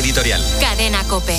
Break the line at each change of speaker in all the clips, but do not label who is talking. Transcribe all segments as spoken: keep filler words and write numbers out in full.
editorial.
Cadena COPE.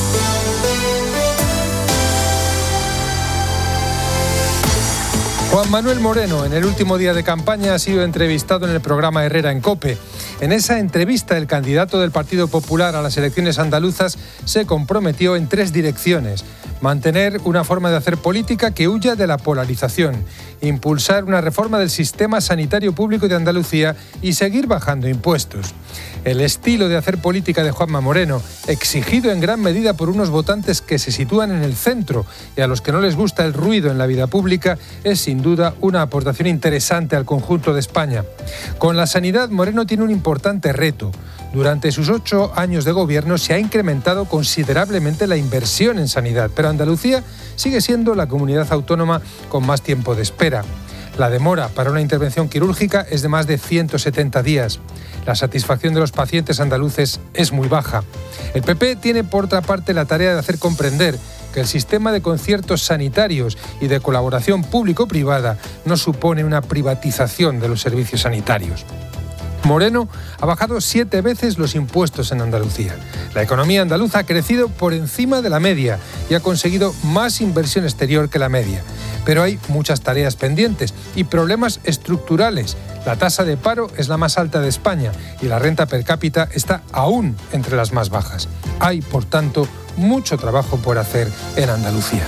Juan Manuel Moreno, en el último día de campaña, ha sido entrevistado en el programa Herrera en COPE. En esa entrevista, el candidato del Partido Popular a las elecciones andaluzas se comprometió en tres direcciones: mantener una forma de hacer política que huya de la polarización, impulsar una reforma del sistema sanitario público de Andalucía y seguir bajando impuestos. El estilo de hacer política de Juanma Moreno, exigido en gran medida por unos votantes que se sitúan en el centro y a los que no les gusta el ruido en la vida pública, es sin duda una aportación interesante al conjunto de España. Con la sanidad, Moreno tiene un importante reto. Durante sus ocho años de gobierno se ha incrementado considerablemente la inversión en sanidad, pero Andalucía sigue siendo la comunidad autónoma con más tiempo de espera. La demora para una intervención quirúrgica es de más de ciento setenta días. La satisfacción de los pacientes andaluces es muy baja. El P P tiene, por otra parte, la tarea de hacer comprender que el sistema de conciertos sanitarios y de colaboración público-privada no supone una privatización de los servicios sanitarios. Moreno ha bajado siete veces los impuestos en Andalucía. La economía andaluza ha crecido por encima de la media y ha conseguido más inversión exterior que la media. Pero hay muchas tareas pendientes y problemas estructurales. La tasa de paro es la más alta de España y la renta per cápita está aún entre las más bajas. Hay, por tanto, mucho trabajo por hacer en Andalucía.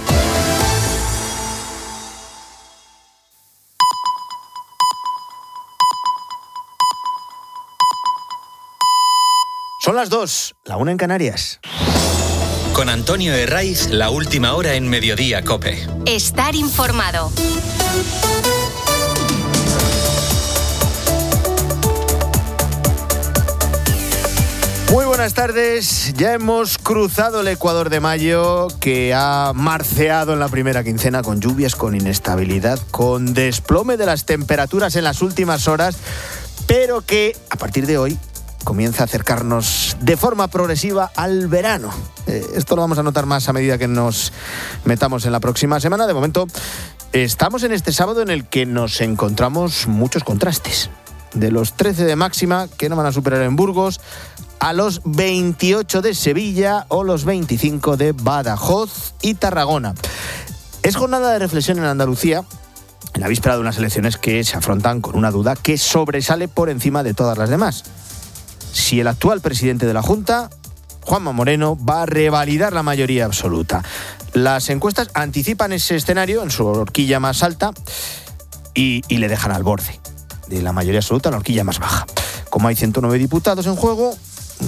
Son las dos, la una en Canarias.
Con Antonio Herraiz, la última hora en Mediodía COPE.
Estar informado.
Muy buenas tardes. Ya hemos cruzado el Ecuador de mayo, que ha marceado en la primera quincena con lluvias, con inestabilidad, con desplome de las temperaturas en las últimas horas, pero que a partir de hoy comienza a acercarnos de forma progresiva al verano. Eh, esto lo vamos a notar más a medida que nos metamos en la próxima semana. De momento, estamos en este sábado en el que nos encontramos muchos contrastes. De los trece de máxima, que no van a superar en Burgos, a los veintiocho de Sevilla o los veinticinco de Badajoz y Tarragona. Es jornada de reflexión en Andalucía, en la víspera de unas elecciones que se afrontan con una duda que sobresale por encima de todas las demás: si el actual presidente de la Junta, Juanma Moreno, va a revalidar la mayoría absoluta. Las encuestas anticipan ese escenario en su horquilla más alta y, y le dejan al borde de la mayoría absoluta, la horquilla más baja. Como hay ciento nueve diputados en juego,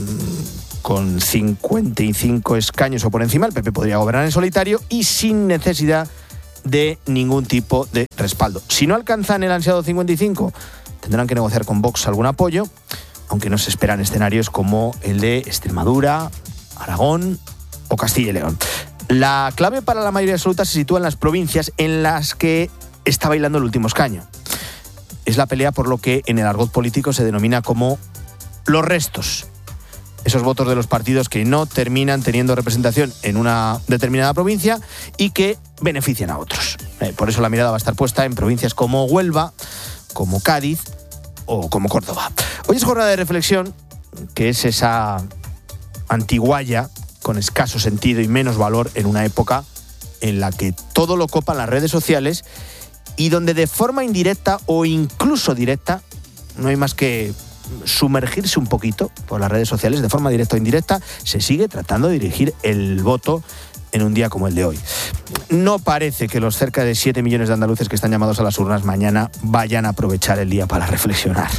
con cincuenta y cinco escaños o por encima, el P P podría gobernar en solitario y sin necesidad de ningún tipo de respaldo. Si no alcanzan el ansiado cincuenta y cinco, tendrán que negociar con Vox algún apoyo, aunque no se esperan escenarios como el de Extremadura, Aragón o Castilla y León. La clave para la mayoría absoluta se sitúa en las provincias en las que está bailando el último escaño. Es la pelea por lo que en el argot político se denomina como los restos. Esos votos de los partidos que no terminan teniendo representación en una determinada provincia y que benefician a otros. Eh, por eso la mirada va a estar puesta en provincias como Huelva, como Cádiz o como Córdoba. Hoy es jornada de reflexión, que es esa antigualla con escaso sentido y menos valor en una época en la que todo lo copan las redes sociales y donde de forma indirecta o incluso directa no hay más que sumergirse un poquito por las redes sociales. De forma directa o indirecta se sigue tratando de dirigir el voto en un día como el de hoy. No parece que los cerca de siete millones de andaluces que están llamados a las urnas mañana vayan a aprovechar el día para reflexionar.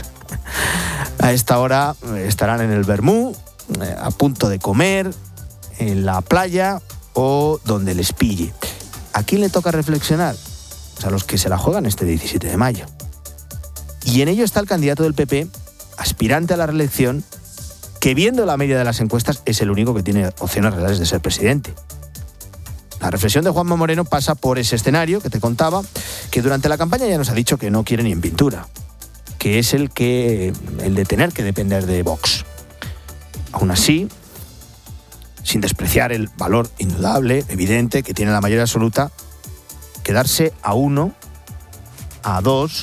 A esta hora estarán en el Bermú, a punto de comer, en la playa o donde les pille. ¿A quién le toca reflexionar? Pues a los que se la juegan este diecisiete de mayo. Y en ello está el candidato del P P, aspirante a la reelección, que viendo la media de las encuestas es el único que tiene opciones reales de ser presidente. La reflexión de Juanma Moreno pasa por ese escenario que te contaba, que durante la campaña ya nos ha dicho que no quiere ni en pintura, que es el que el de tener que depender de Vox. Aún así, sin despreciar el valor indudable, evidente, que tiene la mayoría absoluta, quedarse a uno, a dos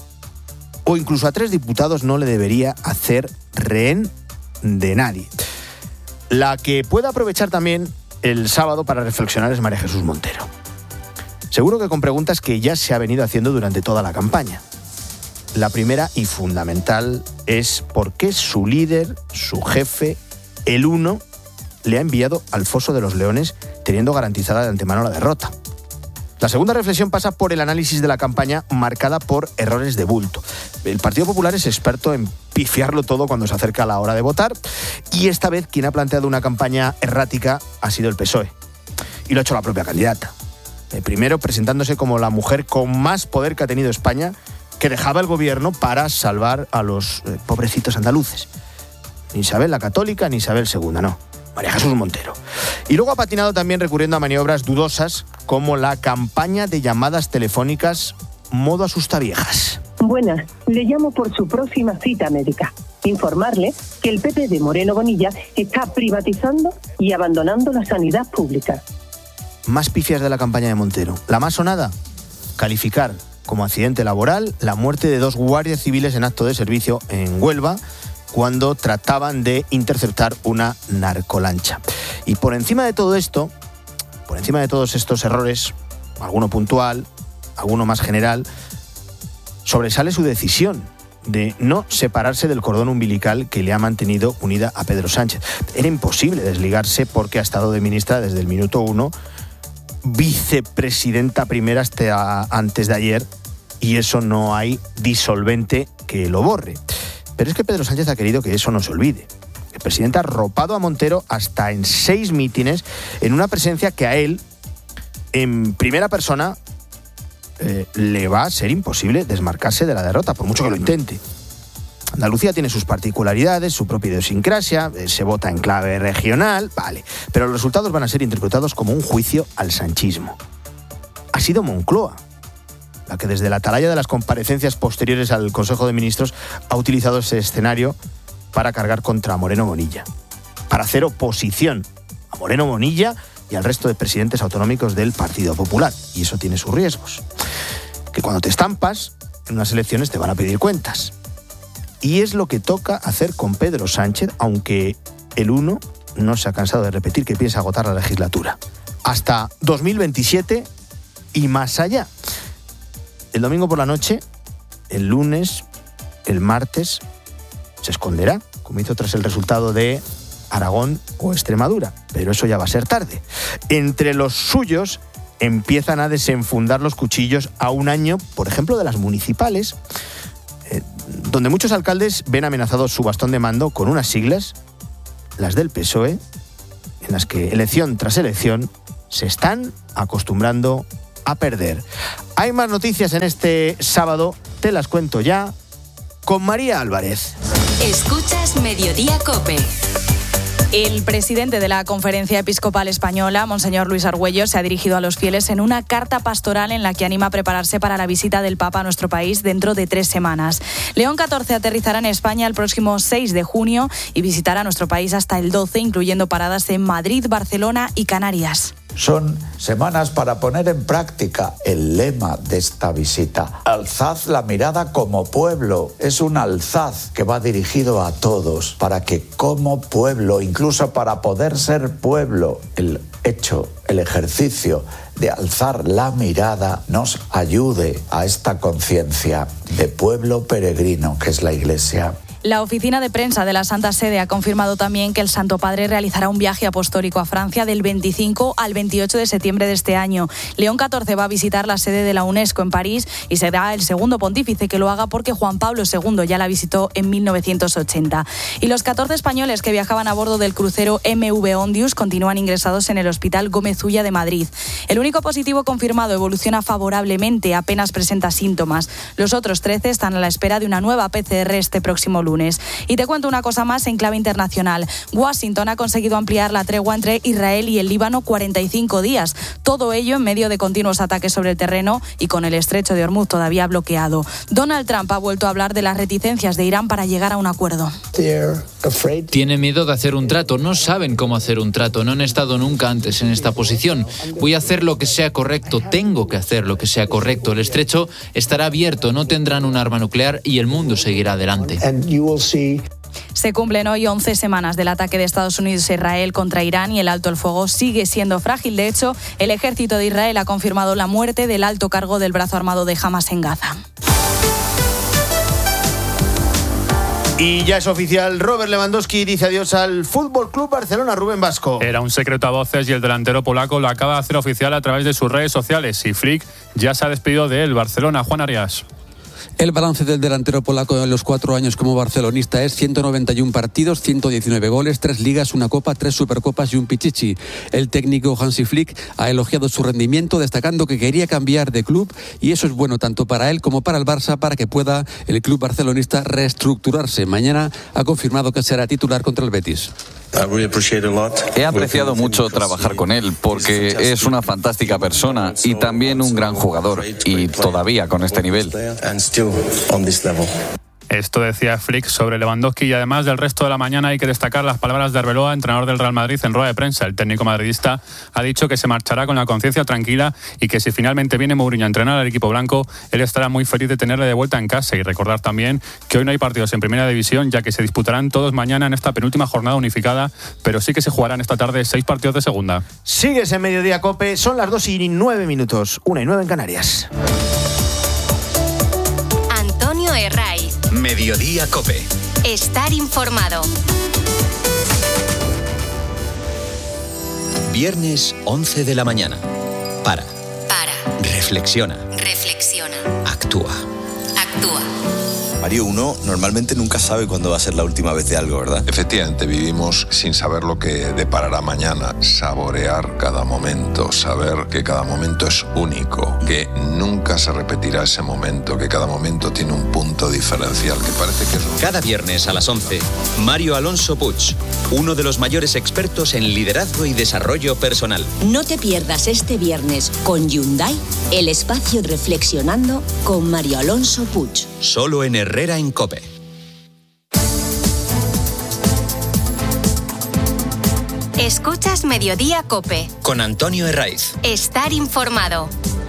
o incluso a tres diputados no le debería hacer rehén de nadie. La que puede aprovechar también el sábado para reflexionar es María Jesús Montero. Seguro que con preguntas que ya se ha venido haciendo durante toda la campaña. La primera y fundamental es por qué su líder, su jefe, el uno, le ha enviado al foso de los leones teniendo garantizada de antemano la derrota. La segunda reflexión pasa por el análisis de la campaña marcada por errores de bulto. El Partido Popular es experto en pifiarlo todo cuando se acerca la hora de votar y esta vez quien ha planteado una campaña errática ha sido el P S O E. Y lo ha hecho la propia candidata. El primero presentándose como la mujer con más poder que ha tenido España, que dejaba el gobierno para salvar a los eh, pobrecitos andaluces. Ni Isabel la Católica ni Isabel segunda, no. María Jesús Montero. Y luego ha patinado también recurriendo a maniobras dudosas como la campaña de llamadas telefónicas modo asustaviejas.
Buenas, le llamo por su próxima cita médica. Informarle que el P P de Moreno Bonilla está privatizando y abandonando la sanidad pública.
Más pifias de la campaña de Montero. La más sonada, calificar como accidente laboral la muerte de dos guardias civiles en acto de servicio en Huelva, cuando trataban de interceptar una narcolancha. Y por encima de todo esto, por encima de todos estos errores, alguno puntual, alguno más general, sobresale su decisión de no separarse del cordón umbilical que le ha mantenido unida a Pedro Sánchez. Era imposible desligarse porque ha estado de ministra desde el minuto uno, vicepresidenta primera hasta antes de ayer, y eso no hay disolvente que lo borre. Pero es que Pedro Sánchez ha querido que eso no se olvide. El presidente ha arropado a Montero hasta en seis mítines en una presencia que a él, en primera persona, eh, le va a ser imposible desmarcarse de la derrota, por mucho que lo intente. Andalucía tiene sus particularidades, su propia idiosincrasia, eh, se vota en clave regional, vale, pero los resultados van a ser interpretados como un juicio al sanchismo. Ha sido Moncloa la que desde la atalaya de las comparecencias posteriores al Consejo de Ministros ha utilizado ese escenario para cargar contra Moreno Bonilla, para hacer oposición a Moreno Bonilla y al resto de presidentes autonómicos del Partido Popular. Y eso tiene sus riesgos. Que cuando te estampas en unas elecciones te van a pedir cuentas. Y es lo que toca hacer con Pedro Sánchez, aunque el uno no se ha cansado de repetir que piensa agotar la legislatura. Hasta dos mil veintisiete y más allá. El domingo por la noche, el lunes, el martes, se esconderá, como hizo tras el resultado de Aragón o Extremadura. Pero eso ya va a ser tarde. Entre los suyos empiezan a desenfundar los cuchillos a un año, por ejemplo, de las municipales, eh, donde muchos alcaldes ven amenazado su bastón de mando con unas siglas, las del P S O E, en las que elección tras elección se están acostumbrando a perder. Hay más noticias en este sábado, te las cuento ya con María Álvarez.
Escuchas Mediodía COPE.
El presidente de la Conferencia Episcopal Española, Monseñor Luis Argüello, se ha dirigido a los fieles en una carta pastoral en la que anima a prepararse para la visita del Papa a nuestro país dentro de tres semanas. León catorce aterrizará en España el próximo seis de junio y visitará nuestro país hasta el doce, incluyendo paradas en Madrid, Barcelona y Canarias.
Son semanas para poner en práctica el lema de esta visita. Alzad la mirada como pueblo. Es un alzaz que va dirigido a todos para que como pueblo, incluso para poder ser pueblo, el hecho, el ejercicio de alzar la mirada nos ayude a esta conciencia de pueblo peregrino que es la Iglesia.
La oficina de prensa de la Santa Sede ha confirmado también que el Santo Padre realizará un viaje apostólico a Francia del veinticinco al veintiocho de septiembre de este año. León catorce va a visitar la sede de la UNESCO en París y será el segundo pontífice que lo haga porque Juan Pablo segundo ya la visitó en mil novecientos ochenta. Y los catorce españoles que viajaban a bordo del crucero M V Ondius continúan ingresados en el Hospital Gómez Ulla de Madrid. El único positivo confirmado evoluciona favorablemente, apenas presenta síntomas. Los otros trece están a la espera de una nueva P C R este próximo lunes. Y te cuento una cosa más en clave internacional. Washington ha conseguido ampliar la tregua entre Israel y el Líbano cuarenta y cinco días. Todo ello en medio de continuos ataques sobre el terreno y con el estrecho de Hormuz todavía bloqueado. Donald Trump ha vuelto a hablar de las reticencias de Irán para llegar a un acuerdo.
Tiene miedo de hacer un trato, no saben cómo hacer un trato, no han estado nunca antes en esta posición. Voy a hacer lo que sea correcto, tengo que hacer lo que sea correcto. El estrecho estará abierto, no tendrán un arma nuclear y el mundo seguirá adelante.
Se cumplen hoy once semanas del ataque de Estados Unidos a Israel contra Irán y el alto el fuego sigue siendo frágil. De hecho, el ejército de Israel ha confirmado la muerte del alto cargo del brazo armado de Hamas en Gaza.
Y ya es oficial, Robert Lewandowski dice adiós al Fútbol Club Barcelona. Rubén Vasco.
Era un secreto a voces y el delantero polaco lo acaba de hacer oficial a través de sus redes sociales. Y Flick ya se ha despedido de él. Barcelona, Juan Arias.
El balance del delantero polaco en los cuatro años como barcelonista es ciento noventa y uno partidos, ciento diecinueve goles, tres ligas, una copa, tres supercopas y un pichichi. El técnico Hansi Flick ha elogiado su rendimiento, destacando que quería cambiar de club y eso es bueno tanto para él como para el Barça para que pueda el club barcelonista reestructurarse. Mañana ha confirmado que será titular contra el Betis.
He apreciado mucho trabajar con él porque es una fantástica persona y también un gran jugador y todavía con este nivel.
Esto decía Flick sobre Lewandowski y además del resto de la mañana hay que destacar las palabras de Arbeloa, entrenador del Real Madrid, en rueda de prensa. El técnico madridista ha dicho que se marchará con la conciencia tranquila y que si finalmente viene Mourinho a entrenar al equipo blanco, él estará muy feliz de tenerle de vuelta en casa. Y recordar también que hoy no hay partidos en Primera División, ya que se disputarán todos mañana en esta penúltima jornada unificada, pero sí que se jugarán esta tarde seis partidos de Segunda.
Sigues en Mediodía Cope, son las dos y nueve minutos, una y nueve en Canarias.
Antonio Herraiz.
Mediodía Cope.
Estar informado.
Viernes once de la mañana. Para.
Para.
Reflexiona.
Reflexiona.
Actúa.
Actúa.
Mario, uno normalmente nunca sabe cuándo va a ser la última vez de algo, ¿verdad?
Efectivamente, vivimos sin saber lo que deparará mañana. Saborear cada momento, saber que cada momento es único, que nunca se repetirá ese momento, que cada momento tiene un punto diferencial, que parece que es un...
Cada viernes a las once, Mario Alonso Puig, uno de los mayores expertos en liderazgo y desarrollo personal.
No te pierdas este viernes con Hyundai, el espacio Reflexionando con Mario Alonso Puig.
Solo en Herrera en Cope.
Escuchas Mediodía Cope.
Con Antonio Herraiz.
Estar informado.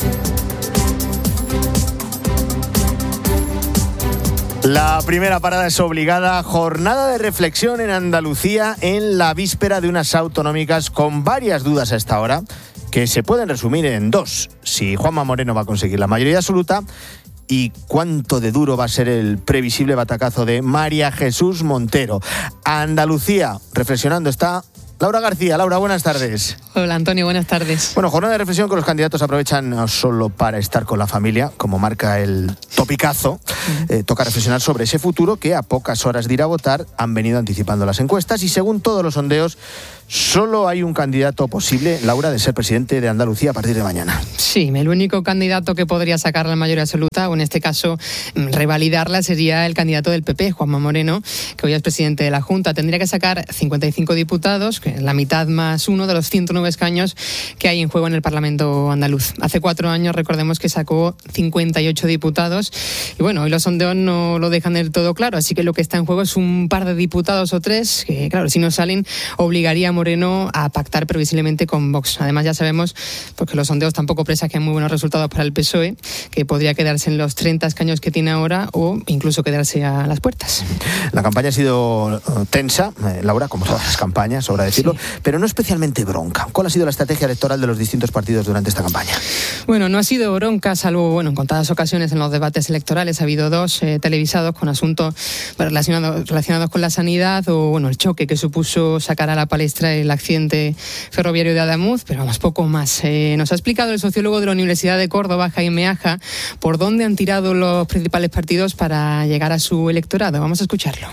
La primera parada es obligada. Jornada de reflexión en Andalucía en la víspera de unas autonómicas con varias dudas a esta hora, que se pueden resumir en dos. Si Juanma Moreno va a conseguir la mayoría absoluta y cuánto de duro va a ser el previsible batacazo de María Jesús Montero. Andalucía, reflexionando está Laura García. Laura, buenas tardes.
Hola, Antonio, buenas tardes.
Bueno, jornada de reflexión que los candidatos aprovechan no solo para estar con la familia, como marca el topicazo. Uh-huh. Eh, toca reflexionar sobre ese futuro que a pocas horas de ir a votar han venido anticipando las encuestas y según todos los sondeos, solo hay un candidato posible, Laura, de ser presidente de Andalucía a partir de mañana.
Sí, el único candidato que podría sacar la mayoría absoluta, o en este caso revalidarla, sería el candidato del P P, Juanma Moreno, que hoy es presidente de la Junta. Tendría que sacar cincuenta y cinco diputados, que es la mitad más uno de los ciento nueve escaños que hay en juego en el Parlamento andaluz. Hace cuatro años, recordemos que sacó cincuenta y ocho diputados y bueno, hoy los sondeos no lo dejan del todo claro, así que lo que está en juego es un par de diputados o tres, que claro, si no salen, obligaría a Moreno a pactar previsiblemente con Vox. Además ya sabemos, porque los sondeos tampoco presagian muy buenos resultados para el P S O E, que podría quedarse en los treinta escaños que tiene ahora o incluso quedarse a las puertas.
La campaña ha sido tensa, eh, Laura, como todas las campañas, sobra decirlo, sí, pero no especialmente bronca. ¿Cuál ha sido la estrategia electoral de los distintos partidos durante esta campaña?
Bueno, no ha sido bronca, salvo bueno, en contadas ocasiones en los debates electorales. Ha habido dos eh, televisados con asuntos relacionados, relacionados con la sanidad o bueno, el choque que supuso sacar a la palestra el accidente ferroviario de Adamuz, pero vamos, poco más. Eh, nos ha explicado el sociólogo de la Universidad de Córdoba, Jaime Aja, por dónde han tirado los principales partidos para llegar a su electorado. Vamos a escucharlo.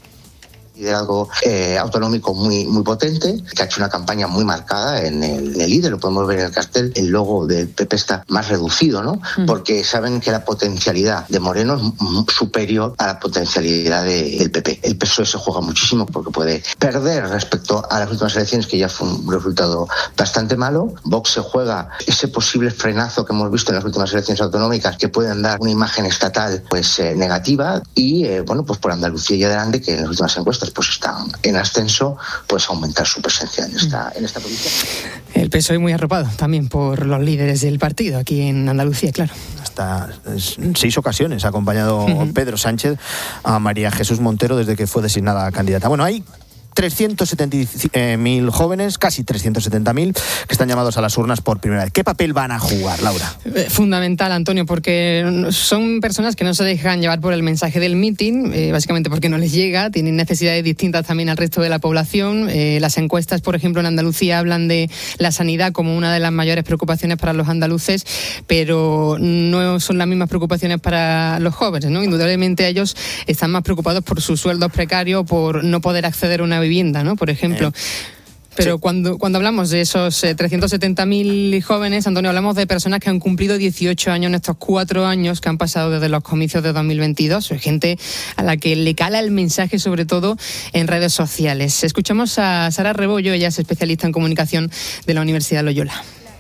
Liderazgo eh, autonómico muy muy potente, que ha hecho una campaña muy marcada en el, en el líder, lo podemos ver en el cartel, el logo del P P está más reducido, ¿no? Mm. Porque saben que la potencialidad de Moreno es superior a la potencialidad de, del P P. El P S O E se juega muchísimo porque puede perder respecto a las últimas elecciones, que ya fue un resultado bastante malo. Vox se juega ese posible frenazo que hemos visto en las últimas elecciones autonómicas, que pueden dar una imagen estatal pues eh, negativa, y eh, bueno, pues por Andalucía y adelante, que en las últimas encuestas entonces pues están en ascenso, pues aumentar su presencia en esta, en esta provincia.
El P S O E muy arropado también por los líderes del partido aquí en Andalucía, claro.
Hasta seis ocasiones ha acompañado uh-huh. Pedro Sánchez a María Jesús Montero desde que fue designada candidata. Bueno, hay trescientos setenta mil jóvenes, casi trescientos setenta mil, que están llamados a las urnas por primera vez. ¿Qué papel van a jugar, Laura?
Fundamental, Antonio, porque son personas que no se dejan llevar por el mensaje del mitin, eh, básicamente porque no les llega, tienen necesidades distintas también al resto de la población. Eh, las encuestas, por ejemplo, en Andalucía hablan de la sanidad como una de las mayores preocupaciones para los andaluces, pero no son las mismas preocupaciones para los jóvenes, ¿no? Indudablemente ellos están más preocupados por sus sueldos precarios, por no poder acceder a una vivienda, ¿no? Por ejemplo. Eh. Pero sí. cuando, cuando hablamos de esos eh, trescientos setenta mil jóvenes, Antonio, hablamos de personas que han cumplido dieciocho años en estos cuatro años que han pasado desde los comicios de dos mil veintidós. Hay gente a la que le cala el mensaje, sobre todo en redes sociales. Escuchamos a Sara Rebollo, ella es especialista en comunicación de la Universidad Loyola.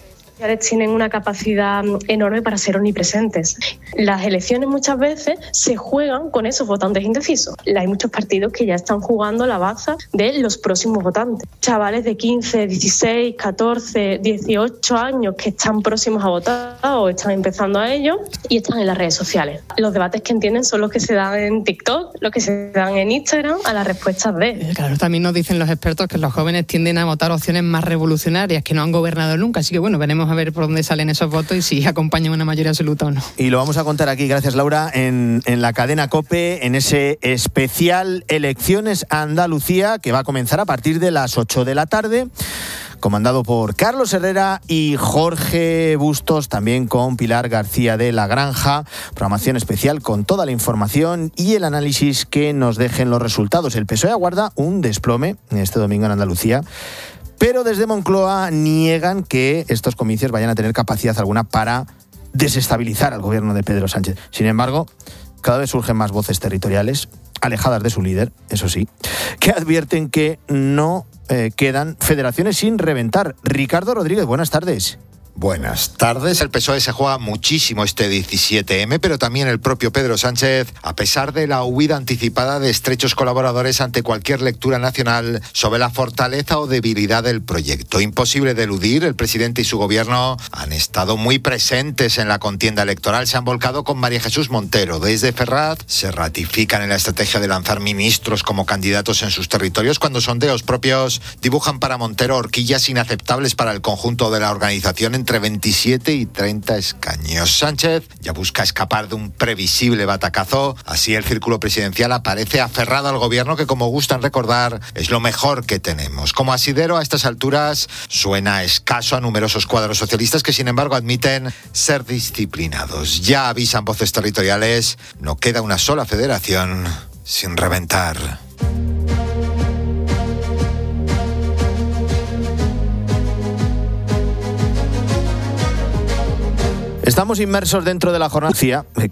Tienen una capacidad enorme para ser omnipresentes. Las elecciones muchas veces se juegan con esos votantes indecisos. Hay muchos partidos que ya están jugando la baza de los próximos votantes. Chavales de quince, dieciséis, catorce, dieciocho años que están próximos a votar o están empezando a ello y están en las redes sociales. Los debates que entienden son los que se dan en TikTok, los que se dan en Instagram, a las respuestas de...
Claro, también nos dicen los expertos que los jóvenes tienden a votar opciones más revolucionarias que no han gobernado nunca. Así que bueno, veremos a ver por dónde salen esos votos y si acompañan una mayoría absoluta o no.
Y lo vamos a contar aquí, gracias Laura, en, en la cadena COPE, en ese especial Elecciones Andalucía que va a comenzar a partir de las ocho de la tarde, comandado por Carlos Herrera y Jorge Bustos, también con Pilar García de la Granja. Programación especial con toda la información y el análisis que nos dejen los resultados. El P S O E aguarda un desplome este domingo en Andalucía, pero desde Moncloa niegan que estos comicios vayan a tener capacidad alguna para desestabilizar al gobierno de Pedro Sánchez. Sin embargo, cada vez surgen más voces territoriales, alejadas de su líder, eso sí, que advierten que no eh, quedan federaciones sin reventar. Ricardo Rodríguez, buenas tardes.
Buenas tardes. El P S O E se juega muchísimo este diecisiete eme, pero también el propio Pedro Sánchez, a pesar de la huida anticipada de estrechos colaboradores ante cualquier lectura nacional sobre la fortaleza o debilidad del proyecto. Imposible de eludir, el presidente y su gobierno han estado muy presentes en la contienda electoral, se han volcado con María Jesús Montero. Desde Ferraz se ratifican en la estrategia de lanzar ministros como candidatos en sus territorios, cuando sondeos propios dibujan para Montero horquillas inaceptables para el conjunto de la organización entre veintisiete y treinta escaños. Sánchez ya busca escapar de un previsible batacazo. Así el círculo presidencial aparece aferrado al gobierno que, como gustan recordar, es lo mejor que tenemos. Como asidero a estas alturas suena escaso a numerosos cuadros socialistas que, sin embargo, admiten ser disciplinados. Ya avisan voces territoriales, no queda una sola federación sin reventar.
Estamos inmersos dentro de la jornada